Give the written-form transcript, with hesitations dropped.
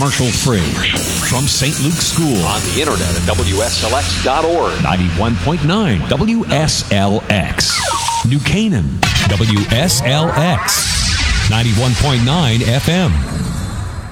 commercial-free. From St. Luke's School. On the internet at WSLX.org. 91.9 WSLX. New Canaan. WSLX. 91.9 FM.